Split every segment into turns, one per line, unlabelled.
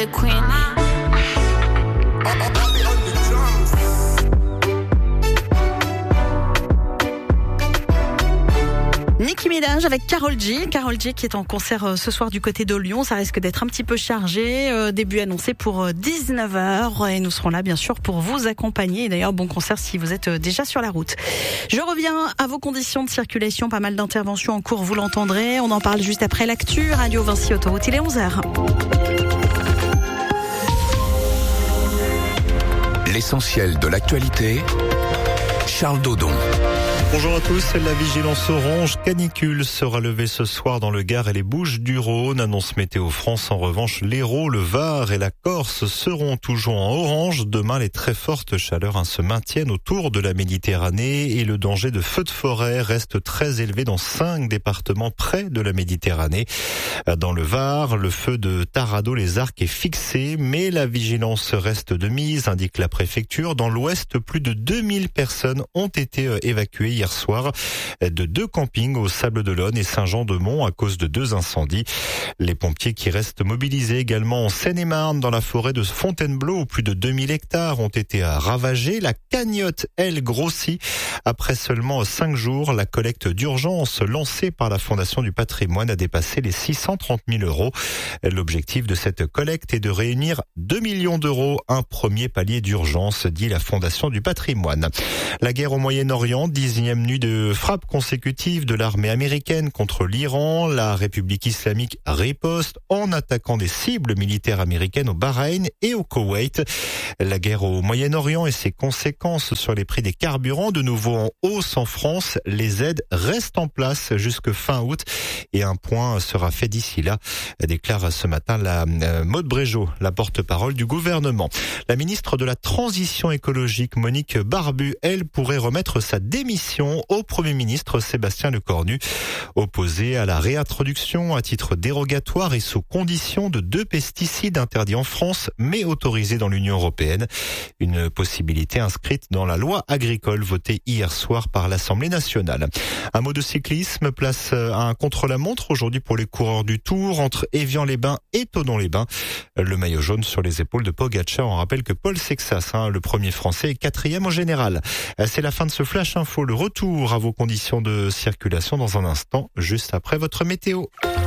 the queen.
Nicki Minaj avec Karol G qui est en concert ce soir du côté de Lyon. Ça risque d'être un petit peu chargé. Début annoncé pour 19h et nous serons là bien sûr pour vous accompagner. Et d'ailleurs, bon concert si vous êtes déjà sur la route. Je reviens à vos conditions de circulation. Pas mal d'interventions en cours, vous l'entendrez. On en parle juste après l'actu. Radio Vinci Autoroute, il est 11h.
L'essentiel de l'actualité, Charles Dodon.
Bonjour à tous, la vigilance orange canicule sera levée ce soir dans le Gard et les Bouches-du-Rhône. Annonce Météo France. En revanche, l'Hérault, le Var et la Corse seront toujours en orange. Demain, les très fortes chaleurs se maintiennent autour de la Méditerranée et le danger de feux de forêt reste très élevé dans 5 départements près de la Méditerranée. Dans le Var, le feu de Tarandeau-les-Arcs est fixé, mais la vigilance reste de mise, indique la préfecture. Dans l'Ouest, plus de 2000 personnes ont été évacuées hier soir de 2 campings au Sables-d'Olonne et Saint-Jean-de-Mont à cause de 2 incendies. Les pompiers qui restent mobilisés également en Seine-et-Marne dans la forêt de Fontainebleau où plus de 2000 hectares ont été ravagés. La cagnotte, elle, grossit. Après seulement 5 jours, la collecte d'urgence lancée par la Fondation du patrimoine a dépassé les 630 000 euros. L'objectif de cette collecte est de réunir 2 millions d'euros, un premier palier d'urgence, dit la Fondation du patrimoine. La guerre au Moyen-Orient, 10e nuit de frappe consécutive de l'armée américaine contre l'Iran. La République islamique riposte en attaquant des cibles militaires américaines au Bahreïn et au Koweït. La guerre au Moyen-Orient et ses conséquences sur les prix des carburants, de nouveau en hausse en France. Les aides restent en place jusque fin août et un point sera fait d'ici là, déclare ce matin la Maude Brégeot, la porte-parole du gouvernement. La ministre de la Transition écologique, Monique Barbu, elle pourrait remettre sa démission au Premier ministre Sébastien Lecornu, opposé à la réintroduction à titre dérogatoire et sous condition de 2 pesticides interdits en France mais autorisés dans l'Union européenne. Une possibilité inscrite dans la loi agricole votée hier soir par l'Assemblée nationale. Un mot de cyclisme, place à un contre-la-montre aujourd'hui pour les coureurs du Tour entre Évian-les-Bains et Thonon-les-Bains. Le maillot jaune sur les épaules de Pogacar. On rappelle que Paul Sexas, le premier français, est 4e au général. C'est la fin de ce Flash Info. Le retour à vos conditions de circulation dans un instant, juste après votre météo.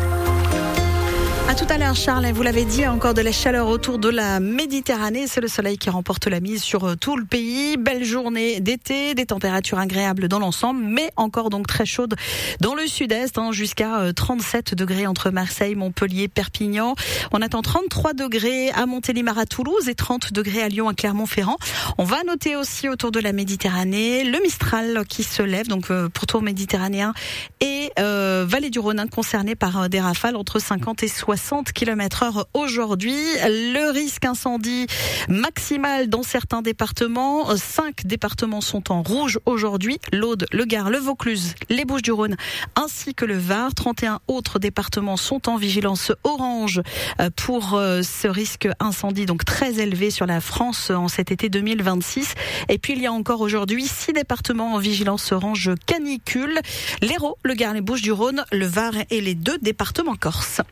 À tout à l'heure, Charles, vous l'avez dit, encore de la chaleur autour de la Méditerranée. C'est le soleil qui remporte la mise sur tout le pays. Belle journée d'été, des températures agréables dans l'ensemble, mais encore donc très chaudes dans le sud-est, jusqu'à 37 degrés entre Marseille, Montpellier, Perpignan. On attend 33 degrés à Montélimar, à Toulouse et 30 degrés à Lyon, à Clermont-Ferrand. On va noter aussi autour de la Méditerranée le Mistral qui se lève, donc pourtour méditerranéen et vallée du Rhône concernée par des rafales entre 50 et 60 km/h aujourd'hui. Le risque incendie maximal dans certains départements. 5 départements sont en rouge aujourd'hui. L'Aude, le Gard, le Vaucluse, les Bouches-du-Rhône ainsi que le Var. 31 autres départements sont en vigilance orange pour ce risque incendie donc très élevé sur la France en cet été 2026. Et puis il y a encore aujourd'hui 6 départements en vigilance orange canicule. L'Hérault, le Gard, les Bouches-du-Rhône, le Var et les 2 départements corses.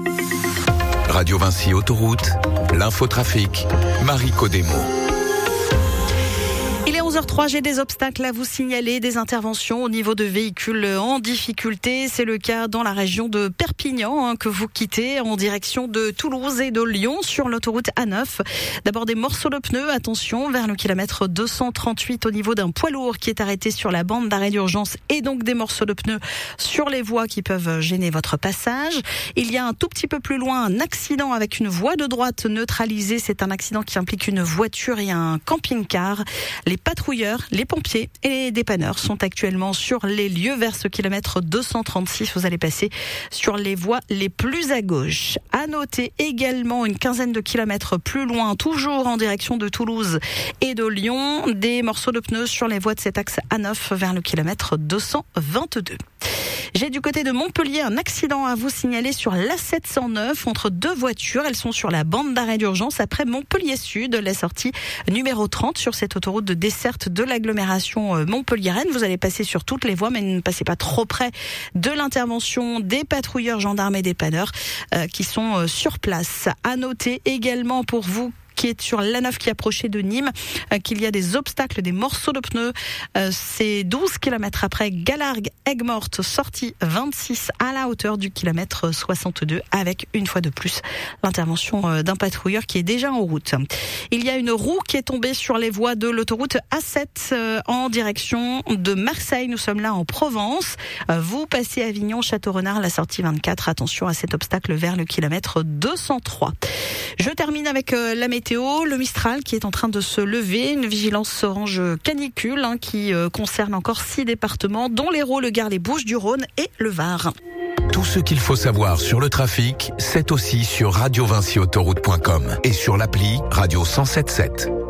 Radio Vinci Autoroute, l'infotrafic, Marie Codemo.
Il est 11h03, j'ai des obstacles à vous signaler, des interventions au niveau de véhicules en difficulté. C'est le cas dans la région de Perpignan que vous quittez en direction de Toulouse et de Lyon sur l'autoroute A9. D'abord des morceaux de pneus, attention, vers le kilomètre 238 au niveau d'un poids lourd qui est arrêté sur la bande d'arrêt d'urgence et donc des morceaux de pneus sur les voies qui peuvent gêner votre passage. Il y a un tout petit peu plus loin un accident avec une voie de droite neutralisée. C'est un accident qui implique une voiture et un camping-car. Les patrouilleurs, les pompiers et les dépanneurs sont actuellement sur les lieux vers ce kilomètre 236. Vous allez passer sur les voies les plus à gauche. À noter également une quinzaine de kilomètres plus loin, toujours en direction de Toulouse et de Lyon, des morceaux de pneus sur les voies de cet axe A9 vers le kilomètre 222. J'ai du côté de Montpellier un accident à vous signaler sur l'A709 entre 2 voitures. Elles sont sur la bande d'arrêt d'urgence après Montpellier Sud, la sortie numéro 30 sur cette autoroute de desserte de l'agglomération montpelliéraine. Vous allez passer sur toutes les voies, mais ne passez pas trop près de l'intervention des patrouilleurs, gendarmes et dépanneurs qui sont sur place. À noter également pour vous qui est sur l'A9 qui approchait de Nîmes, qu'il y a des obstacles, des morceaux de pneus. C'est 12 km après Galargues, Aigues-Mortes, sortie 26 à la hauteur du kilomètre 62, avec une fois de plus l'intervention d'un patrouilleur qui est déjà en route. Il y a une roue qui est tombée sur les voies de l'autoroute A7 en direction de Marseille. Nous sommes là en Provence. Vous passez Avignon, Château-Renard, la sortie 24. Attention à cet obstacle vers le kilomètre 203. Je termine avec la météo. Le Mistral qui est en train de se lever, une vigilance orange canicule qui concerne encore 6 départements, dont l'Hérault, le Gard, les Bouches-du-Rhône et le Var.
Tout ce qu'il faut savoir sur le trafic, c'est aussi sur radiovinciautoroute.com et sur l'appli Radio 107.7.